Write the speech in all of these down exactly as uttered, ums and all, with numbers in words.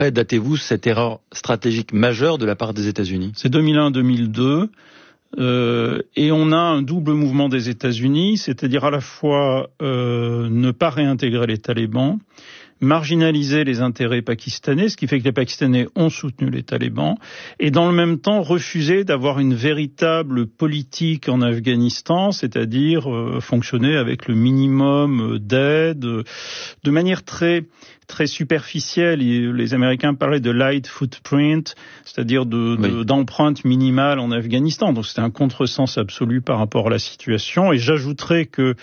Datez-vous cette erreur stratégique majeure de la part des États-Unis? C'est deux mille un deux mille deux. Euh, et on a un double mouvement des États-Unis, c'est-à-dire à la fois euh, ne pas réintégrer les talibans, marginaliser les intérêts pakistanais, ce qui fait que les Pakistanais ont soutenu les talibans, et dans le même temps refuser d'avoir une véritable politique en Afghanistan, c'est-à-dire euh, fonctionner avec le minimum d'aide, de manière très très superficielle. Les Américains parlaient de light footprint, c'est-à-dire de, de, oui. d'empreinte minimale en Afghanistan. Donc c'était un contresens absolu par rapport à la situation. Et j'ajouterais que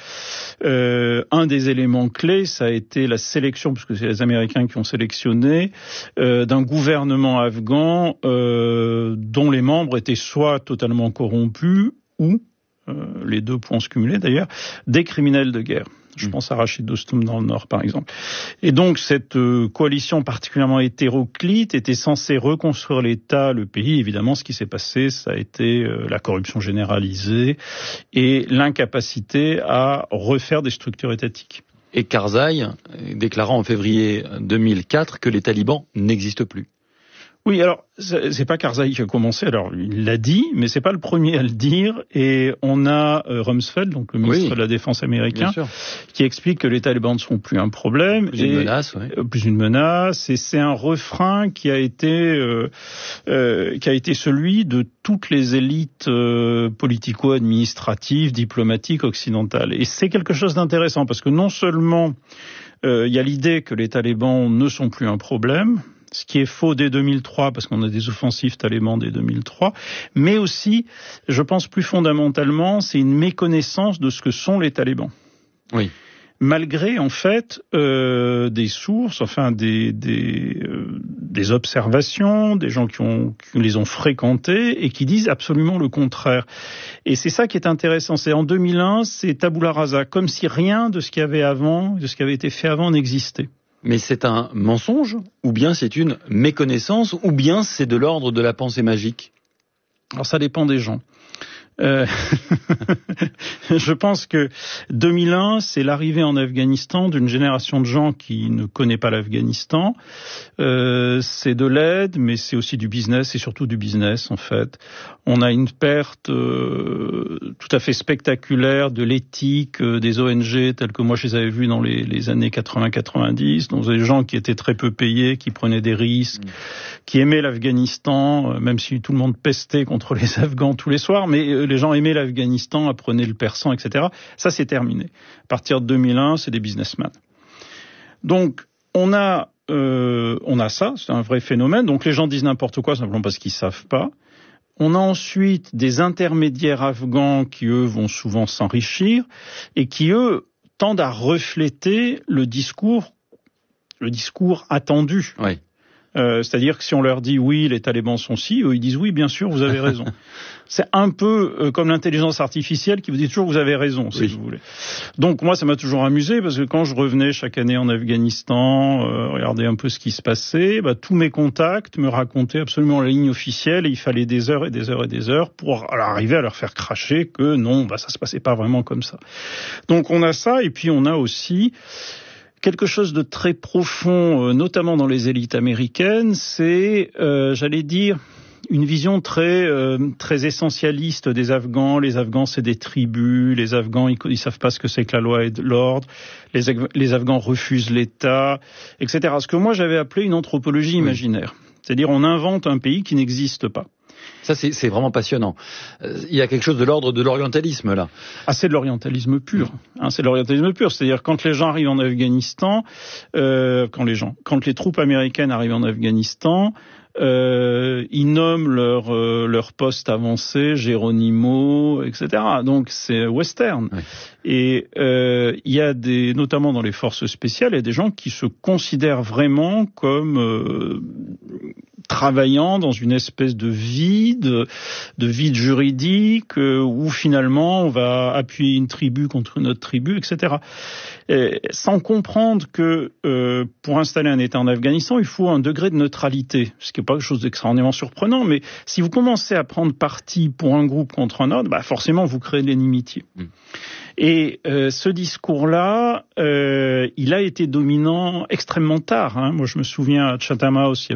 euh, un des éléments clés, ça a été la sélection, parce que c'est les Américains qui ont sélectionné, euh, d'un gouvernement afghan euh, dont les membres étaient soit totalement corrompus ou, euh, les deux points se cumulaient d'ailleurs, des criminels de guerre. Je pense à Rachid Dostum dans le Nord, par exemple. Et donc, cette euh, coalition particulièrement hétéroclite était censée reconstruire l'État, le pays. Évidemment, ce qui s'est passé, ça a été euh, la corruption généralisée et l'incapacité à refaire des structures étatiques. Et Karzai déclarant en février deux mille quatre que les talibans n'existent plus. Oui, alors, c'est pas Karzai qui a commencé, alors il l'a dit, mais c'est pas le premier à le dire, et on a euh, Rumsfeld, donc le ministre oui, de la Défense américain, qui explique que les talibans ne sont plus un problème. Plus et, une menace, oui. euh, Plus une menace, et c'est un refrain qui a été, euh, euh, qui a été celui de toutes les élites euh, politico-administratives, diplomatiques occidentales. Et c'est quelque chose d'intéressant, parce que non seulement euh, il y a l'idée que les talibans ne sont plus un problème, ce qui est faux dès deux mille trois, parce qu'on a des offensives talibans dès deux mille trois, mais aussi, je pense plus fondamentalement, c'est une méconnaissance de ce que sont les talibans. Oui. Malgré, en fait, euh, des sources, enfin des des, euh, des observations, des gens qui, ont, qui les ont fréquentés et qui disent absolument le contraire. Et c'est ça qui est intéressant. C'est en deux mille un, c'est tabula rasa, comme si rien de ce qu'il y avait avant, de ce qui avait été fait avant n'existait. Mais c'est un mensonge, ou bien c'est une méconnaissance, ou bien c'est de l'ordre de la pensée magique? Alors ça dépend des gens. Euh, je pense que deux mille un, c'est l'arrivée en Afghanistan d'une génération de gens qui ne connaît pas l'Afghanistan. Euh, c'est de l'aide, mais c'est aussi du business, et surtout du business en fait. On a une perte euh, tout à fait spectaculaire de l'éthique euh, des O N G telles que moi je les avais vues dans les, les années quatre-vingts quatre-vingt-dix. Donc des gens qui étaient très peu payés, qui prenaient des risques, mmh. qui aimaient l'Afghanistan, euh, même si tout le monde pestait contre les Afghans tous les soirs, mais euh, les gens aimaient l'Afghanistan, apprenaient le persan, et cetera. Ça, c'est terminé. À partir de deux mille un, c'est des businessmen. Donc, on a, euh, on a ça, c'est un vrai phénomène. Donc, les gens disent n'importe quoi simplement parce qu'ils savent pas. On a ensuite des intermédiaires afghans qui, eux, vont souvent s'enrichir et qui, eux, tendent à refléter le discours, le discours attendu. Oui. Euh, c'est-à-dire que si on leur dit oui, les talibans sont ci, eux ils disent oui, bien sûr, vous avez raison. C'est un peu euh, comme l'intelligence artificielle qui vous dit toujours vous avez raison, si oui. vous voulez. Donc moi, ça m'a toujours amusé parce que quand je revenais chaque année en Afghanistan, euh, regarder un peu ce qui se passait, bah, tous mes contacts me racontaient absolument la ligne officielle et il fallait des heures et des heures et des heures pour arriver à leur faire cracher que non, bah, ça se passait pas vraiment comme ça. Donc on a ça et puis on a aussi quelque chose de très profond, euh, notamment dans les élites américaines, c'est, euh, j'allais dire, une vision très euh, très essentialiste des Afghans. Les Afghans, c'est des tribus. Les Afghans, ils, ils savent pas ce que c'est que la loi et l'ordre. Les, les Afghans refusent l'État, et cetera. Ce que moi j'avais appelé une anthropologie oui. imaginaire, c'est-à-dire on invente un pays qui n'existe pas. Ça, c'est, c'est vraiment passionnant. Euh, il y a quelque chose de l'ordre de l'orientalisme, là. Ah, c'est de l'orientalisme pur. Hein, c'est de l'orientalisme pur. C'est-à-dire, quand les gens arrivent en Afghanistan, euh, quand les gens, quand les troupes américaines arrivent en Afghanistan, euh, ils nomment leur, euh, leur poste avancé, Geronimo, et cetera. Donc, c'est western. Oui. Et euh, il y a des, notamment dans les forces spéciales, il y a des gens qui se considèrent vraiment comme euh, travaillant dans une espèce de vide, de vide juridique, euh, où finalement on va appuyer une tribu contre une autre tribu, et cetera. Et sans comprendre que euh, pour installer un État en Afghanistan, il faut un degré de neutralité, ce qui n'est pas quelque chose d'extraordinairement surprenant, mais si vous commencez à prendre parti pour un groupe contre un autre, bah forcément vous créez de l'inimitié. Mmh. Et euh, ce discours-là, euh, il a été dominant extrêmement tard. Hein. Moi, je me souviens à Chatham House, il y